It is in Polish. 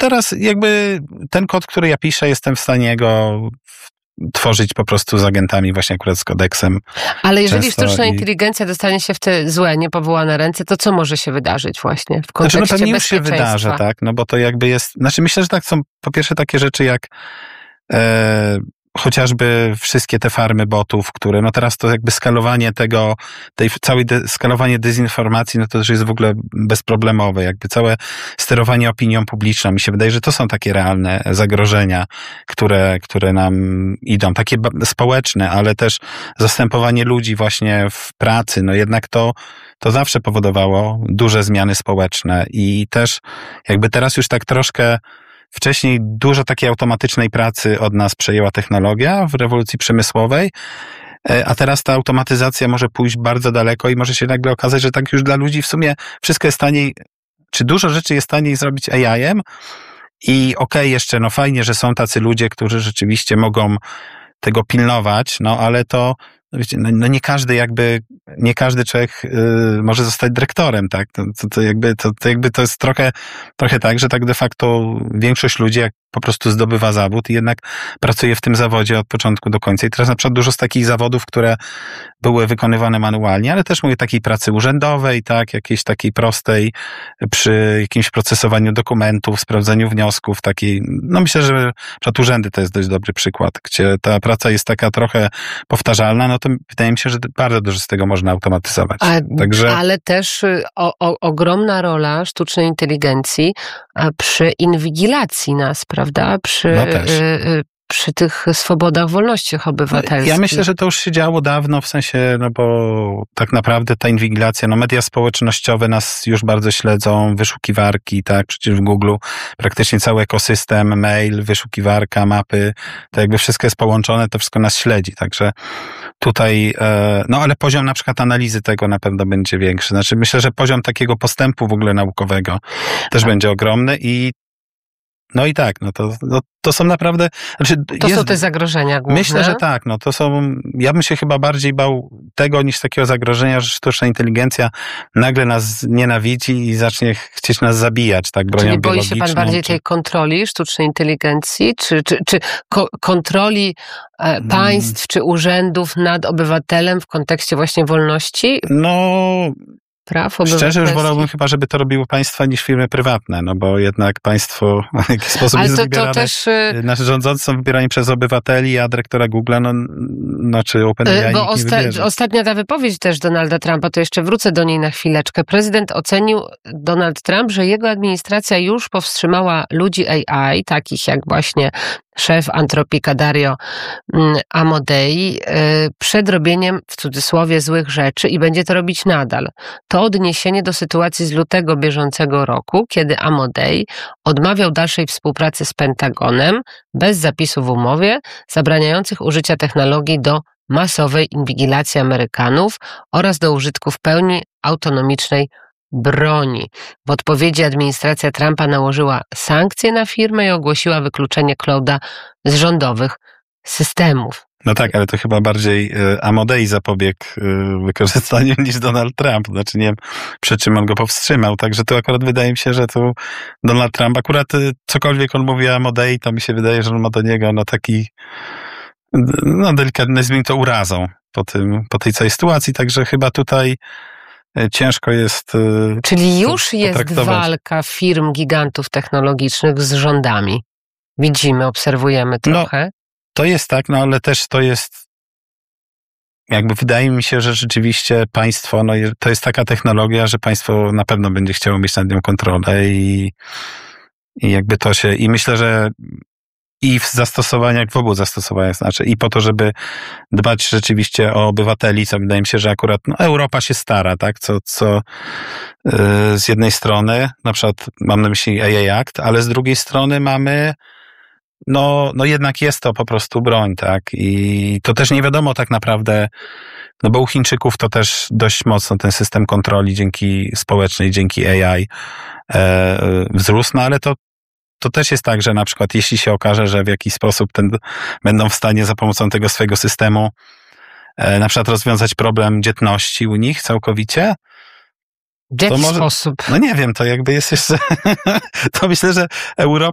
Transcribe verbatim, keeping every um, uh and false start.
teraz jakby ten kod, który ja piszę, jestem w stanie go tworzyć po prostu z agentami, właśnie akurat z kodeksem. Ale jeżeli sztuczna i... inteligencja dostanie się w te złe, niepowołane ręce, to co może się wydarzyć właśnie w kontekście Znaczy, no pewnie już się bezpieczeństwa? wydarzy, tak? No bo to jakby jest... Znaczy myślę, że tak są po pierwsze takie rzeczy jak e, chociażby wszystkie te farmy botów, które, no teraz to jakby skalowanie tego, tej całej de, skalowanie dezinformacji, no to też jest w ogóle bezproblemowe. Jakby całe sterowanie opinią publiczną. Mi się wydaje, że to są takie realne zagrożenia, które, które nam idą. Takie społeczne, ale też zastępowanie ludzi właśnie w pracy. No jednak to, to zawsze powodowało duże zmiany społeczne i też jakby teraz już tak troszkę wcześniej dużo takiej automatycznej pracy od nas przejęła technologia w rewolucji przemysłowej, a teraz ta automatyzacja może pójść bardzo daleko i może się nagle okazać, że tak już dla ludzi w sumie wszystko jest taniej, czy dużo rzeczy jest taniej zrobić A I-em i okej, okay, jeszcze no fajnie, że są tacy ludzie, którzy rzeczywiście mogą tego pilnować, no ale to wiecie, no, no nie każdy jakby, nie każdy człowiek y, może zostać dyrektorem, tak? To, to, to, jakby, to, to jakby to jest trochę, trochę tak, że tak de facto większość ludzi jak po prostu zdobywa zawód i jednak pracuje w tym zawodzie od początku do końca. I teraz na przykład dużo z takich zawodów, które były wykonywane manualnie, ale też mówię takiej pracy urzędowej, tak? Jakiejś takiej prostej przy jakimś procesowaniu dokumentów, sprawdzaniu wniosków, takiej, no myślę, że na przykład urzędy to jest dość dobry przykład, gdzie ta praca jest taka trochę powtarzalna, no to wydaje mi się, że bardzo dużo z tego można automatyzować. A, Także... Ale też o, o, ogromna rola sztucznej inteligencji przy inwigilacji nas, prawda? Przy, no też. y, przy tych swobodach, wolnościach obywatelskich. Ja myślę, że to już się działo dawno, w sensie, no bo tak naprawdę ta inwigilacja, no media społecznościowe nas już bardzo śledzą, wyszukiwarki, tak, przecież w Google praktycznie cały ekosystem, mail, wyszukiwarka, mapy, to jakby wszystko jest połączone, to wszystko nas śledzi, także tutaj, no ale poziom na przykład analizy tego na pewno będzie większy, znaczy myślę, że poziom takiego postępu w ogóle naukowego też A. będzie ogromny i no i tak, no to, no to są naprawdę... Znaczy to jest, są te zagrożenia główne? Myślę, że tak, no to są... Ja bym się chyba bardziej bał tego niż takiego zagrożenia, że sztuczna inteligencja nagle nas nienawidzi i zacznie chcieć nas zabijać, tak, bronią Czyli boi biologiczną. się pan bardziej czy... tej kontroli sztucznej inteligencji, czy, czy, czy ko- kontroli e, państw, hmm. czy urzędów nad obywatelem w kontekście właśnie wolności? No... Praw Szczerze już wolałbym chyba, żeby to robiły państwa niż firmy prywatne, no bo jednak państwo w jakiś sposób Ale jest to, wybierane, to też... nasze rządzący są wybierani przez obywateli, a dyrektora Google'a, no, no czy OpenAI Bo nikt nie osta- wybierze. ostatnia ta wypowiedź też Donalda Trumpa, to jeszcze wrócę do niej na chwileczkę. Prezydent ocenił, Donald Trump, że jego administracja już powstrzymała ludzi A I, takich jak właśnie szef Antropika Dario Amodei, przed robieniem w cudzysłowie złych rzeczy i będzie to robić nadal. To odniesienie do sytuacji z lutego bieżącego roku, kiedy Amodei odmawiał dalszej współpracy z Pentagonem bez zapisu w umowie zabraniających użycia technologii do masowej inwigilacji Amerykanów oraz do użytku w pełni autonomicznej broni. W odpowiedzi administracja Trumpa nałożyła sankcje na firmę i ogłosiła wykluczenie Clouda z rządowych systemów. No tak, ale to chyba bardziej Amodei zapobiegł wykorzystaniu niż Donald Trump. Znaczy nie wiem, przed czym on go powstrzymał. Także tu akurat wydaje mi się, że tu Donald Trump, akurat cokolwiek on mówi o Amodei, to mi się wydaje, że on ma do niego no taki, no delikatny, nazwijmy to urazą po tym, po tej całej sytuacji. Także chyba tutaj ciężko jest... Czyli już jest walka firm gigantów technologicznych z rządami. Widzimy, obserwujemy trochę. No, to jest tak, no ale też to jest... Jakby wydaje mi się, że rzeczywiście państwo, no to jest taka technologia, że państwo na pewno będzie chciało mieć nad nią kontrolę i, i jakby to się... I myślę, że i w zastosowaniach, w obu zastosowaniach, znaczy i po to, żeby dbać rzeczywiście o obywateli, co wydaje mi się, że akurat no, Europa się stara, tak, co, co yy, z jednej strony, na przykład mam na myśli A I Act, ale z drugiej strony mamy, no, no jednak jest to po prostu broń, tak, i to też nie wiadomo tak naprawdę, no bo u Chińczyków to też dość mocno ten system kontroli dzięki społecznej, dzięki A I e, wzrósł, no ale to To też jest tak, że na przykład jeśli się okaże, że w jakiś sposób ten, będą w stanie za pomocą tego swojego systemu e, na przykład rozwiązać problem dzietności u nich całkowicie. W jaki to może, sposób? No nie wiem, to jakby jest jeszcze... to myślę, że Europa